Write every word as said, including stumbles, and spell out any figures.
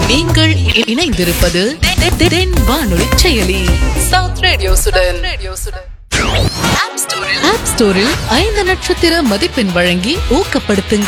நீங்கள் இணைந்திருப்பது தென் வானொலி செயலி சவுத் ரேடியோசுடன். ஆப் ஸ்டோரில் ஐந்து நட்சத்திர மதிப்பெண் வழங்கி ஊக்கப்படுத்துங்கள்.